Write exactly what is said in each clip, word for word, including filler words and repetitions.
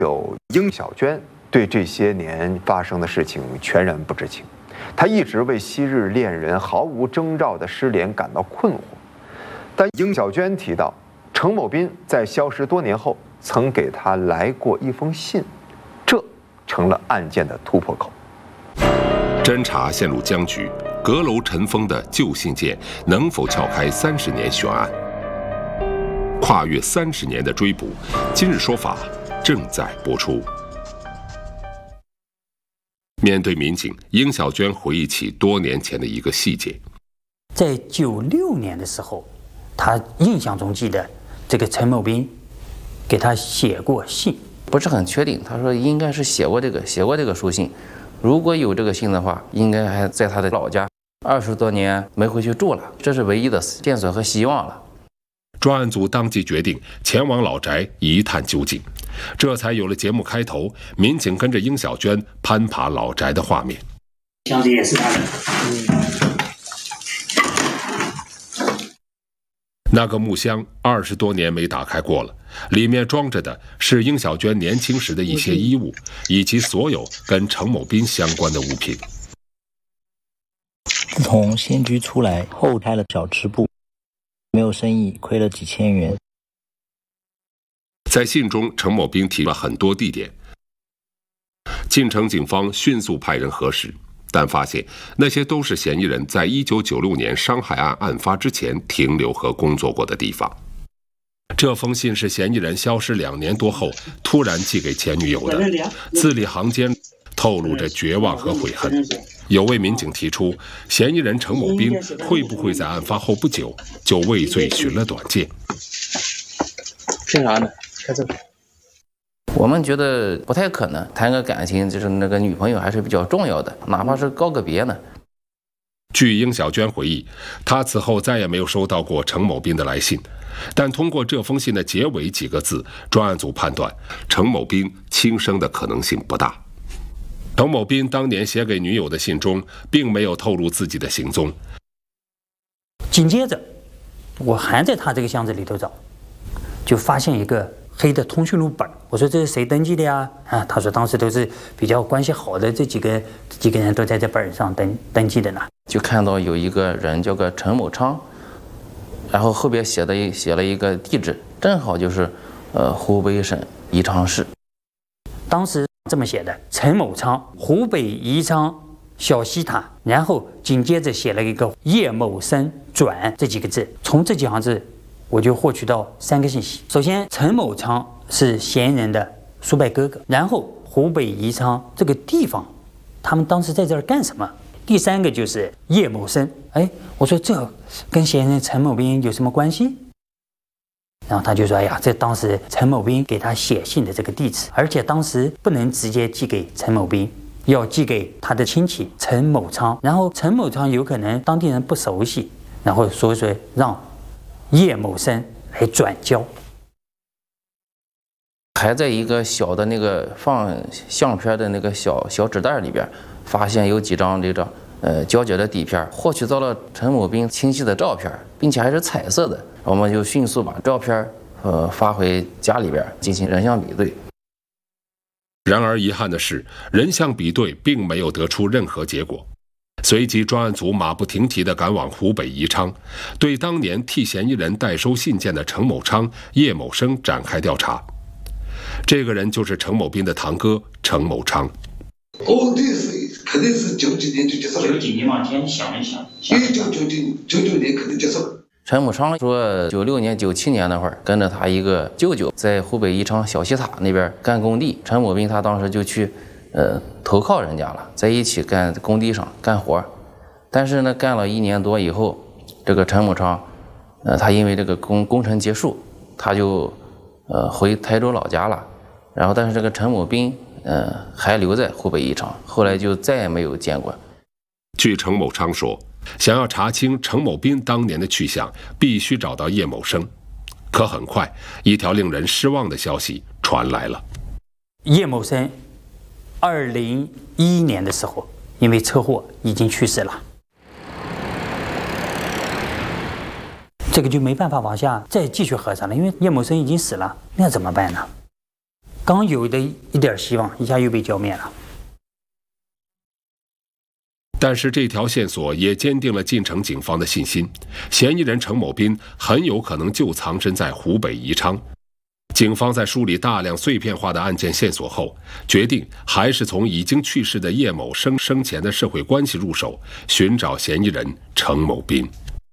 有殷小娟对这些年发生的事情全然不知情，她一直为昔日恋人毫无征兆的失联感到困惑。但殷小娟提到，程某斌在消失多年后曾给她来过一封信，这成了案件的突破口。 侦查陷入僵局，阁楼尘封的旧信件能否撬开三十年悬案？跨越三十年的追捕，今日说法正在播出。面对民警，殷小娟回忆起多年前的一个细节： 在九六年的时候，她印象中记得这个陈某斌给她写过信， 不是很确定。他说应该是写过这个写过这个书信，如果有这个信的话，应该还在他的老家，二十多年没回去住了，这是唯一的线索和希望了。 专案组当即决定前往老宅一探究竟，这才有了节目开头民警跟着殷小娟攀爬老宅的画面。 箱子也是他的。 嗯、那个木箱二十多年没打开过了，里面装着的是殷小娟年轻时的一些衣物，以及所有跟程某斌相关的物品。 自从县局出来后开了小吃部，没有生意，亏了几千元。 在信中，程某斌提了很多地点，晋城警方迅速派人核实，但发现那些都是嫌疑人在一九九六年伤害案案发之前停留和工作过的地方。这封信是嫌疑人消失两年多后突然寄给前女友的，字里行间透露着绝望和悔恨。有位民警提出，嫌疑人程某斌会不会在案发后不久就畏罪寻了短见？ 凭啥呢？看这个。 我们觉得不太可能，谈个感情就是那个女朋友还是比较重要的，哪怕是告个别呢。 据殷小娟回忆，她此后再也没有收到过程某斌的来信，但通过这封信的结尾几个字，专案组判断程某斌轻生的可能性不大。程某斌当年写给女友的信中并没有透露自己的行踪。 紧接着我还在他这个箱子里头找，就发现一个黑的通讯录本。我说这是谁登记的呀？啊，他说当时都是比较关系好的这几个这几个人都在这本上登登记的呢。 就看到有一个人叫个陈某昌，然后后边写的一写了一个地址，正好就是呃湖北省宜昌市。 当时这么写的：陈某昌，湖北宜昌小西塔，然后紧接着写了一个叶某生转这几个字。从这几行字我就获取到三个信息。首先，陈某昌是嫌疑人的叔伯哥哥，然后湖北宜昌这个地方，他们当时在这儿干什么？第三个就是叶某生。哎，我说这跟嫌疑人陈某斌有什么关系？然后他就说：“哎呀，这当时陈某斌给他写信的这个地址，而且当时不能直接寄给陈某斌，要寄给他的亲戚陈某昌。然后陈某昌有可能当地人不熟悉，然后所以说让叶某生来转交。” 还在一个小的那个放相片的那个小小纸袋里边，发现有几张这张呃胶卷的底片，获取到了陈某斌亲戚的照片，并且还是彩色的。我们就迅速把照片呃发回家里边进行人像比对。 然而遗憾的是，人像比对并没有得出任何结果。随即专案组马不停蹄地赶往湖北宜昌，对当年替嫌疑人代收信件的程某昌、叶某生展开调查。这个人就是程某斌的堂哥程某昌。 哦，这是肯定是九几年就结束了。 九几年往前想一想， 一九九九九九年肯定结束了。 陈某昌说，九六年、九七年那会儿，跟着他一个舅舅在湖北宜昌小西塔那边干工地。陈某斌他当时就去，呃，投靠人家了，在一起干工地上干活。但是呢，干了一年多以后，这个陈某昌，呃，他因为这个工工程结束，他就，呃，回台州老家了。然后，但是这个陈某斌，呃，还留在湖北宜昌，后来就再也没有见过。 据程某昌说，想要查清程某斌当年的去向，必须找到叶某生。可很快，一条令人失望的消息传来了： 叶某生，二零一一年的时候，因为车祸已经去世了。这个就没办法往下再继续核查了，因为叶某生已经死了，那怎么办呢？ 刚有的一点希望，一下又被浇灭了。 但是这条线索也坚定了晋城警方的信心，嫌疑人程某斌很有可能就藏身在湖北宜昌。警方在梳理大量碎片化的案件线索后，决定还是从已经去世的叶某生生前的社会关系入手，寻找嫌疑人程某斌。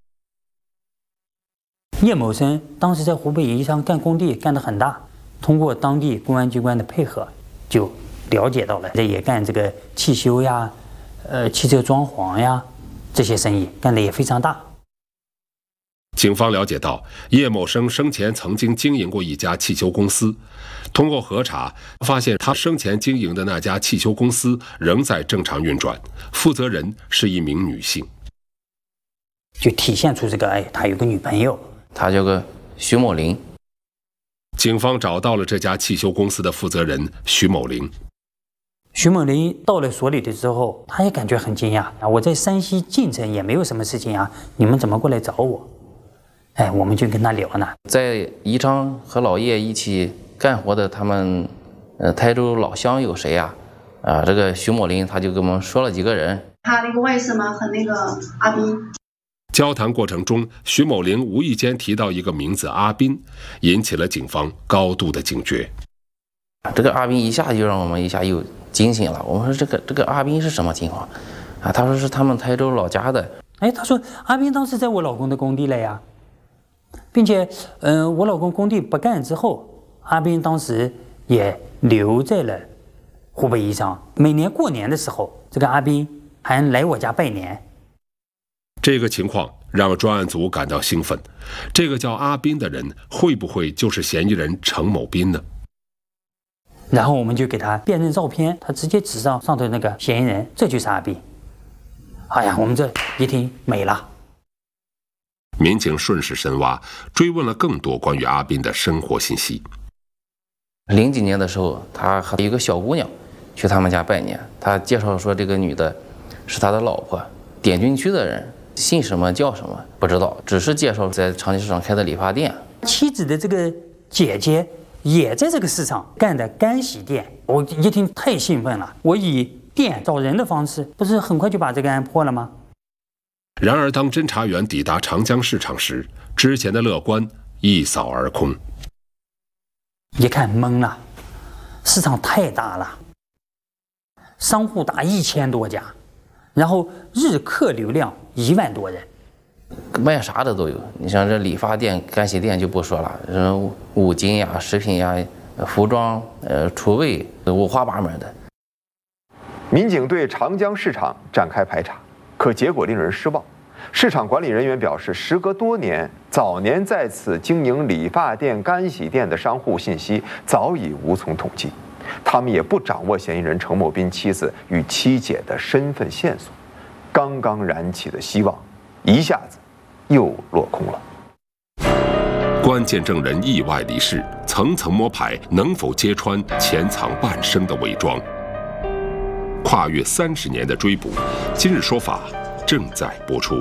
叶某生当时在湖北宜昌干工地干得很大，通过当地公安机关的配合，就了解到了，这也干这个汽修呀、呃汽车装潢呀这些生意，干得也非常大。 警方了解到，叶某生生前曾经经营过一家汽修公司，通过核查，发现他生前经营的那家汽修公司仍在正常运转，负责人是一名女性， 就体现出这个，哎，他有个女朋友， 他叫个徐某玲。 警方找到了这家汽修公司的负责人徐某玲。 徐某玲到了所里的时候，他也感觉很惊讶啊！我在山西晋城也没有什么事情啊，你们怎么过来找我？哎，我们就跟他聊呢。 在宜昌和老叶一起干活的他们，呃，台州老乡有谁呀？啊，这个徐某林他就给我们说了几个人。 他那个外甥嘛和那个阿斌。 交谈过程中，徐某玲无意间提到一个名字阿斌，引起了警方高度的警觉。 这个阿斌一下就让我们一下又惊醒了。我们说这个这个阿斌是什么情况？啊，他说是他们台州老家的。 哎，他说阿斌当时在我老公的工地了呀。并且，嗯、呃，我老公工地不干之后，阿斌当时也留在了湖北宜昌。每年过年的时候，这个阿斌还来我家拜年。 这个情况让专案组感到兴奋。这个叫阿斌的人，会不会就是嫌疑人程某斌呢？ 然后我们就给他辨认照片，他直接指上上头那个嫌疑人，这就是阿斌。哎呀，我们这一听美了。 民警顺势深挖，追问了更多关于阿斌的生活信息。 零几年的时候，他和一个小姑娘去他们家拜年，他介绍说这个女的是他的老婆，滇军区的人，姓什么叫什么不知道，只是介绍在长期市场开的理发店。 妻子的这个姐姐也在这个市场干的干洗店，我一听太兴奋了，我以店找人的方式，不是很快就把这个案破了吗？ 然而，当侦查员抵达长江市场时，之前的乐观一扫而空。 一看懵了，市场太大了，商户达一千多家，然后日客流量一万多人， 卖啥的都有。你像这理发店、干洗店就不说了，嗯，五金呀、食品呀、服装、呃、厨卫，五花八门的。 民警对长江市场展开排查。可结果令人失望，市场管理人员表示，时隔多年，早年在此经营理发店、干洗店的商户信息早已无从统计，他们也不掌握嫌疑人程某斌妻子与妻姐的身份线索，刚刚燃起的希望，一下子又落空了。 关键证人意外离世，层层摸排，能否揭穿潜藏半生的伪装？跨越三十年的追捕，今日说法正在播出。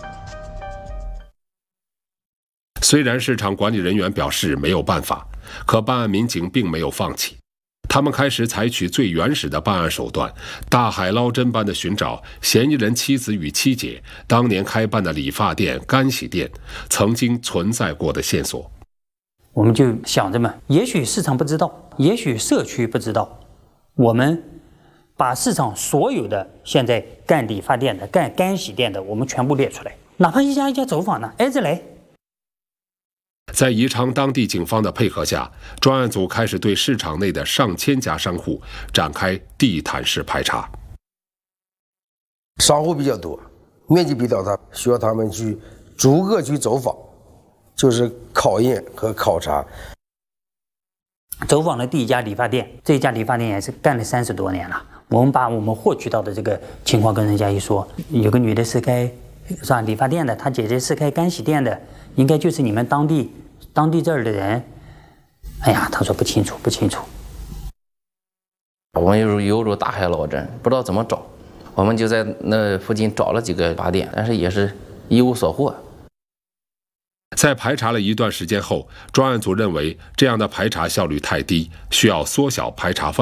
虽然市场管理人员表示没有办法，可办案民警并没有放弃，他们开始采取最原始的办案手段，大海捞针般的寻找嫌疑人妻子与妻姐当年开办的理发店、干洗店曾经存在过的线索。 我们就想着嘛，也许市场不知道，也许社区不知道，我们把市场所有的现在干理发店的、干干洗店的，我们全部列出来，哪怕一家一家走访呢，挨着来。 在宜昌当地警方的配合下，专案组开始对市场内的上千家商户展开地毯式排查。 商户比较多，面积比较大，需要他们去逐个去走访，就是考验和考察。 走访了第一家理发店，这家理发店也是干了三十多年了。我们把我们获取到的这个情况跟人家一说，有个女的是开是吧理发店的，她姐姐是开干洗店的，应该就是你们当地当地这儿的人。哎呀，他说不清楚，不清楚。 我们有有如大海捞针，不知道怎么找，我们就在那附近找了几个理发店，但是也是一无所获。 在排查了一段时间后，专案组认为这样的排查效率太低，需要缩小排查范围。